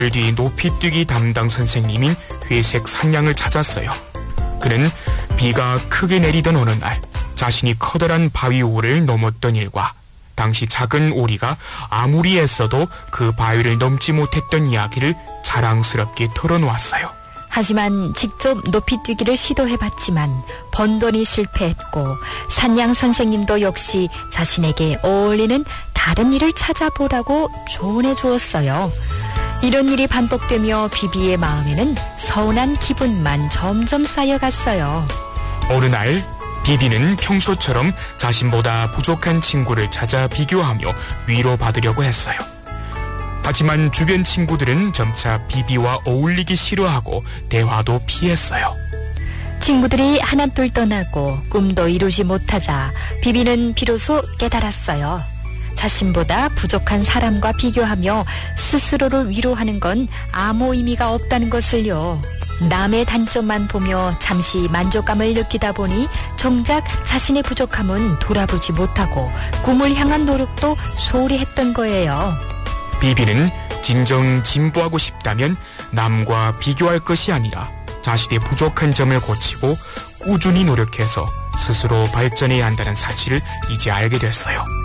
뒤 높이뛰기 담당 선생님인 회색 산양을 찾았어요. 그는 비가 크게 내리던 어느 날 자신이 커다란 바위 오를 넘었던 일과 당시 작은 오리가 아무리 애써도 그 바위를 넘지 못했던 이야기를 자랑스럽게 털어놓았어요. 하지만 직접 높이뛰기를 시도해봤지만 번번이 실패했고 산양 선생님도 역시 자신에게 어울리는 다른 일을 찾아보라고 조언해 주었어요. 이런 일이 반복되며 비비의 마음에는 서운한 기분만 점점 쌓여갔어요. 어느 날 비비는 평소처럼 자신보다 부족한 친구를 찾아 비교하며 위로받으려고 했어요. 하지만 주변 친구들은 점차 비비와 어울리기 싫어하고 대화도 피했어요. 친구들이 하나둘 떠나고 꿈도 이루지 못하자 비비는 비로소 깨달았어요. 자신보다 부족한 사람과 비교하며 스스로를 위로하는 건 아무 의미가 없다는 것을요. 남의 단점만 보며 잠시 만족감을 느끼다 보니 정작 자신의 부족함은 돌아보지 못하고 꿈을 향한 노력도 소홀히 했던 거예요. 비비는 진정 진보하고 싶다면 남과 비교할 것이 아니라 자신의 부족한 점을 고치고 꾸준히 노력해서 스스로 발전해야 한다는 사실을 이제 알게 됐어요.